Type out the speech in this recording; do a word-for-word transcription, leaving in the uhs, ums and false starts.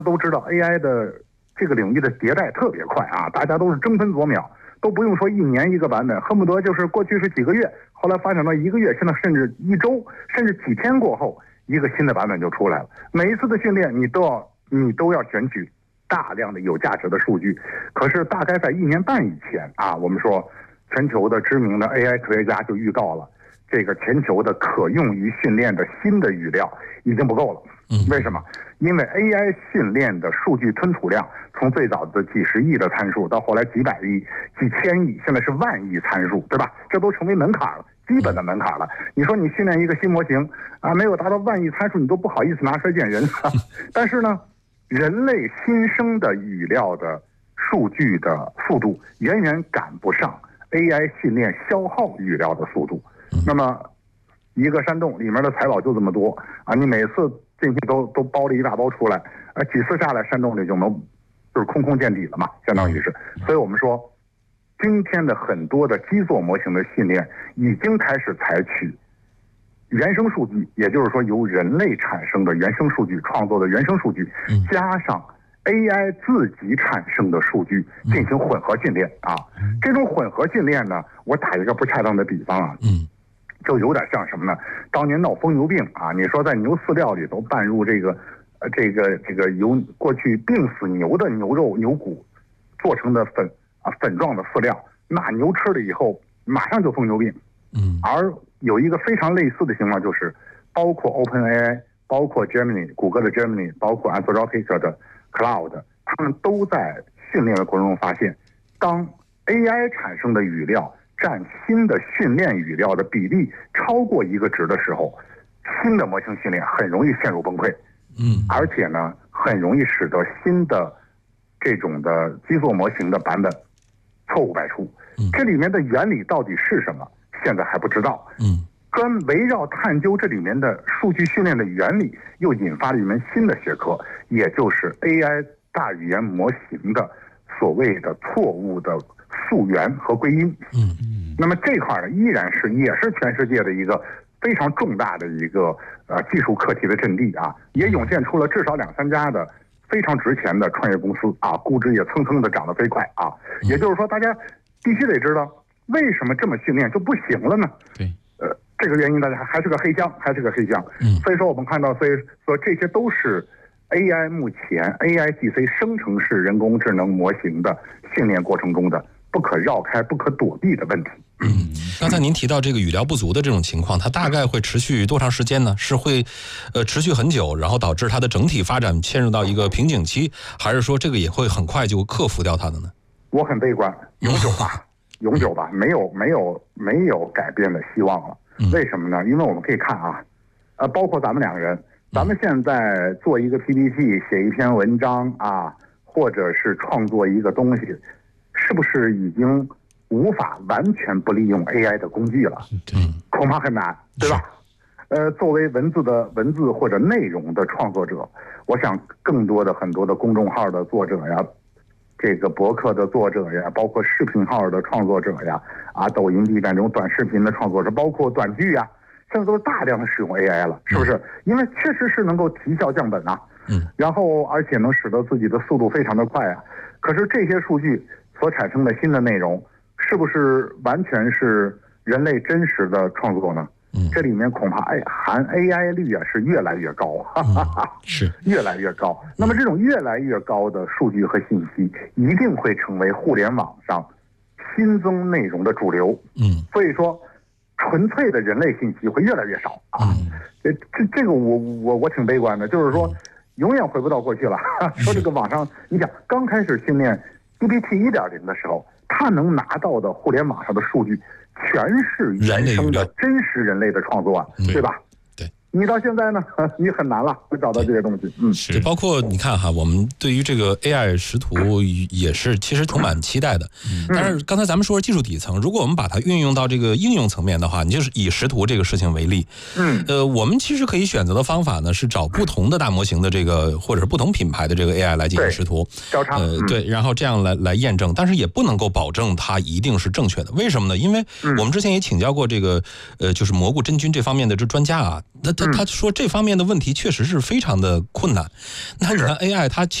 都知道 A I 的这个领域的迭代特别快啊，大家都是争分夺秒，都不用说一年一个版本，恨不得就是过去是几个月，后来发展到一个月，现在甚至一周，甚至几天过后，一个新的版本就出来了。每一次的训练，你都要你都要选取大量的有价值的数据。可是大概在一年半以前啊，我们说全球的知名的 A I 科学家就预告了，这个全球的可用于训练的新的语料已经不够了。为什么？因为 A I 训练的数据吞吐量从最早的几十亿的参数，到后来几百亿、几千亿，现在是万亿参数，对吧？这都成为门槛了，基本的门槛了。你说你训练一个新模型啊，没有达到万亿参数，你都不好意思拿出来见人。但是呢，人类新生的语料的数据的速度远远赶不上 A I 训练消耗语料的速度。那么一个山洞里面的财宝就这么多啊，你每次进去都都包了一大包出来，呃，几次下来山洞里就能就是空空见底了嘛，相当于是。所以我们说，今天的很多的基座模型的训练已经开始采取原生数据，也就是说由人类产生的原生数据创作的原生数据，加上 A I 自己产生的数据进行混合训练啊。这种混合训练呢，我打一个不恰当的比方啊。嗯。就有点像什么呢？当年闹疯牛病啊，你说在牛饲料里头拌入这个，呃，这个这个由过去病死牛的牛肉牛骨做成的粉啊粉状的饲料，那牛吃了以后马上就疯牛病。嗯。而有一个非常类似的情况，就是包括 OpenAI、包括 Gemini、谷歌的 Gemini、包括 Anthropic 的 Cloud， 他们都在训练的过程中发现，当 A I 产生的语料占新的训练语料的比例超过一个值的时候，新的模型训练很容易陷入崩溃。嗯，而且呢，很容易使得新的这种的基座模型的版本错误百出。这里面的原理到底是什么，现在还不知道。嗯，专围绕探究这里面的数据训练的原理，又引发了一门新的学科，也就是 A I 大语言模型的所谓的错误的溯源和归因。嗯嗯，那么这块呢，依然是也是全世界的一个非常重大的一个呃技术课题的阵地啊，也涌现出了至少两三家的非常值钱的创业公司啊，估值也蹭蹭的涨得飞快啊。也就是说，大家必须得知道为什么这么训练就不行了呢？对，呃，这个原因大家还是个黑箱，还是个黑箱。嗯，所以说我们看到，所以说这些都是 A I 目前 A I G C 生成式人工智能模型的训练过程中的不可绕开、不可躲避的问题。 嗯，刚才您提到这个语料不足的这种情况，它大概会持续多长时间呢？是会，呃，持续很久，然后导致它的整体发展陷入到一个瓶颈期，还是说这个也会很快就克服掉它的呢？ 我很悲观，永久吧，永久吧，没有没有没有改变的希望了。为什么呢？因为我们可以看啊，呃，包括咱们两个人，咱们现在做一个 P P T， 写一篇文章啊，或者是创作一个东西，是不是已经无法完全不利用 A I 的工具了？嗯，恐怕很难，对吧？呃，作为文字的文字或者内容的创作者，我想更多的很多的公众号的作者呀，这个博客的作者呀，包括视频号的创作者呀，啊，抖音、B 站这种短视频的创作者，包括短剧呀，现在都是大量的使用 A I 了，是不是？因为确实是能够提效降本啊，嗯，然后而且能使得自己的速度非常的快啊。可是这些数据所产生的新的内容，是不是完全是人类真实的创作呢？嗯，这里面恐怕哎含 A I 率啊是越来越高，哈哈哈，是越来越高。那么这种越来越高的数据和信息，一定会成为互联网上新增内容的主流。嗯，所以说，纯粹的人类信息会越来越少啊。这这这个我我我挺悲观的，就是说永远回不到过去了。说这个网上，你想刚开始训练 G P T 一点零的时候，它能拿到的互联网上的数据，全是原生的真实人类的创作啊，对吧？对，你到现在呢，你很难了，会找到这些东西。嗯， 是。包括你看哈，我们对于这个 A I 识图也是其实充满期待的。嗯，但是刚才咱们说是技术底层，如果我们把它运用到这个应用层面的话，你就是以识图这个事情为例。嗯，呃，我们其实可以选择的方法呢是找不同的大模型的这个或者是不同品牌的这个 A I 来进行识图， 交叉。 呃，对，然后这样来来验证，但是也不能够保证它一定是正确的。为什么呢？因为我们之前也请教过这个呃，就是蘑菇真菌这方面的这专家啊，那他他说这方面的问题确实是非常的困难。那你看 A I 它